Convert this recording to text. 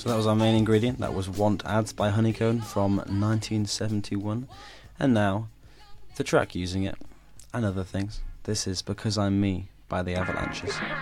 So that was our main ingredient. That was Want Ads by Honeycomb from 1971. And now, the track using it, and other things. This is Because I'm Me by the Avalanches.